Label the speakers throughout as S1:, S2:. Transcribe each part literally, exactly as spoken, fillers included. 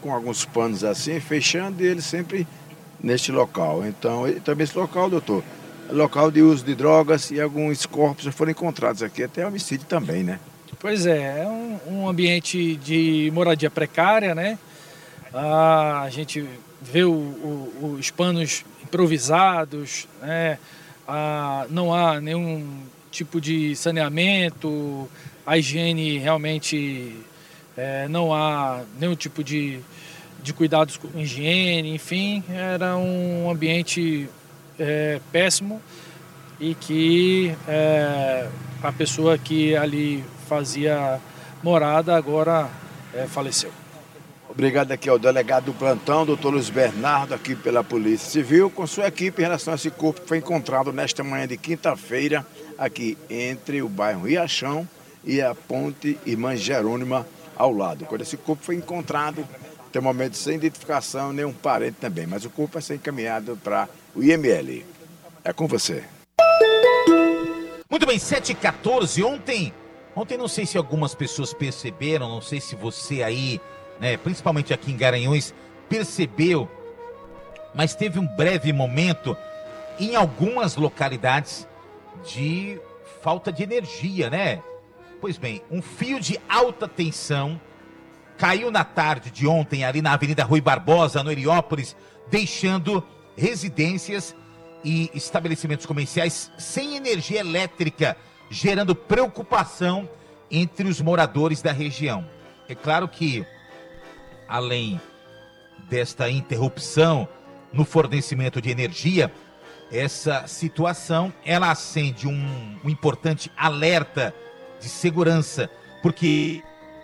S1: com alguns panos assim, fechando, e ele sempre neste local. Então, e também esse local, doutor, é local de uso de drogas, e alguns corpos já foram encontrados aqui, até homicídio também, né?
S2: Pois é, é um, um ambiente de moradia precária, né? Ah, a gente vê o, o, os panos improvisados, né? Ah, não há nenhum tipo de saneamento, a higiene realmente é, não há nenhum tipo de, de cuidados com higiene, enfim, era um ambiente é, péssimo, e que é, a pessoa que ali fazia morada agora é, faleceu.
S1: Obrigado aqui ao delegado do plantão, doutor Luiz Bernardo, aqui pela Polícia Civil, com sua equipe em relação a esse corpo que foi encontrado nesta manhã de quinta-feira, aqui entre o bairro Riachão e a ponte Irmã Jerônima ao lado. Quando esse corpo foi encontrado, até o momento sem identificação, nenhum parente também, mas o corpo vai ser encaminhado para o I M L. É com você.
S3: Muito bem, sete e quatorze, ontem, ontem não sei se algumas pessoas perceberam, não sei se você aí, né, principalmente aqui em Garanhuns, percebeu, mas teve um breve momento em algumas localidades de falta de energia, né? Pois bem, um fio de alta tensão caiu na tarde de ontem ali na Avenida Rui Barbosa, no Heliópolis, deixando residências e estabelecimentos comerciais sem energia elétrica, gerando preocupação entre os moradores da região. É claro que, além desta interrupção no fornecimento de energia, essa situação, ela acende um, um importante alerta de segurança, porque,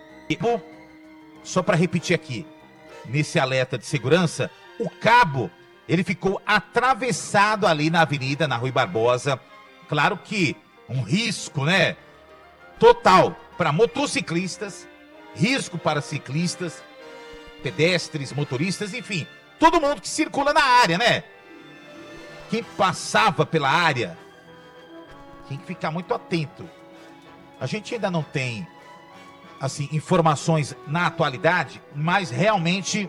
S3: só para repetir aqui, nesse alerta de segurança, o cabo, ele ficou atravessado ali na avenida, na Rui Barbosa. Claro que um risco, né, total para motociclistas, risco para ciclistas, pedestres, motoristas, enfim, todo mundo que circula na área, né? Quem passava pela área tem que ficar muito atento. A gente ainda não tem, assim, informações na atualidade, mas realmente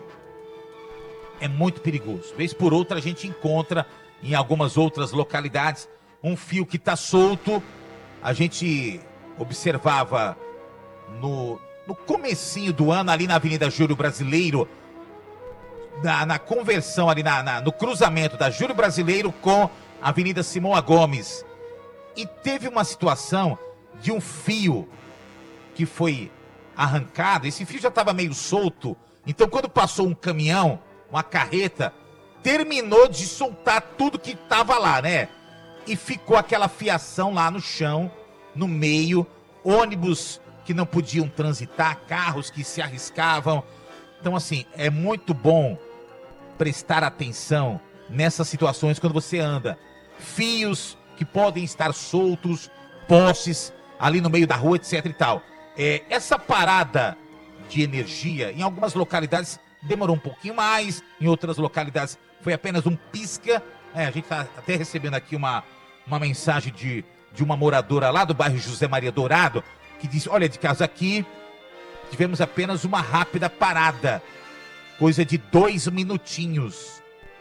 S3: é muito perigoso. Vez por outra a gente encontra em algumas outras localidades um fio que está solto. A gente observava no, no comecinho do ano ali na Avenida Júlio Brasileiro, na, na conversão ali na, na, no cruzamento da Júlio Brasileiro com a Avenida Simão Gomes. E teve uma situação de um fio que foi arrancado. Esse fio já estava meio solto, então quando passou um caminhão, uma carreta, terminou de soltar tudo que estava lá, né? E ficou aquela fiação lá no chão, no meio, ônibus que não podiam transitar, carros que se arriscavam. Então, assim, é muito bom prestar atenção nessas situações quando você anda. Fios que podem estar soltos, postes ali no meio da rua, etc e tal. É, essa parada de energia, em algumas localidades demorou um pouquinho mais, em outras localidades foi apenas um pisca. É, a gente está até recebendo aqui uma, uma mensagem de, de uma moradora lá do bairro José Maria Dourado, que diz, olha, de casa aqui, tivemos apenas uma rápida parada, coisa de dois minutinhos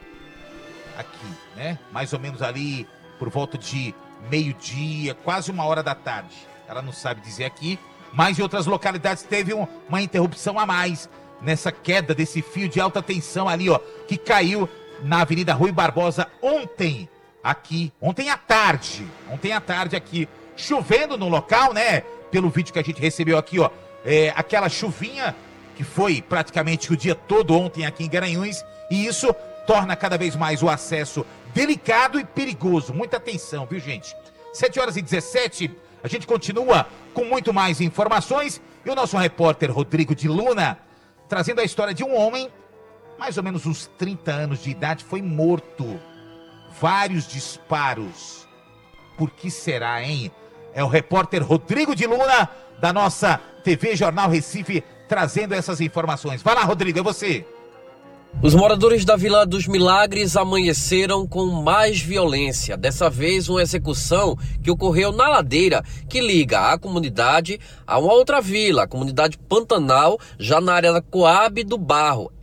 S3: aqui, né? Mais ou menos ali por volta de meio-dia, quase uma hora da tarde. Ela não sabe dizer aqui, mas em outras localidades teve um, uma interrupção a mais nessa queda desse fio de alta tensão ali, ó, que caiu na Avenida Rui Barbosa ontem, aqui, ontem à tarde, ontem à tarde aqui, chovendo no local, né? Pelo vídeo que a gente recebeu aqui, ó, é, aquela chuvinha que foi praticamente o dia todo ontem aqui em Garanhuns, e isso torna cada vez mais o acesso delicado e perigoso. Muita atenção, viu, gente? sete horas e dezessete, a gente continua com muito mais informações, e o nosso repórter Rodrigo de Luna trazendo a história de um homem, mais ou menos uns trinta anos de idade, foi morto. Vários disparos. Por que será, hein? É o repórter Rodrigo de Luna, da nossa T V Jornal Recife, trazendo essas informações. Vai lá, Rodrigo, é você.
S4: Os moradores da Vila dos Milagres amanheceram com mais violência. Dessa vez, uma execução que ocorreu na ladeira que liga a comunidade a uma outra vila, a comunidade Pantanal, já na área da Coab do Barro.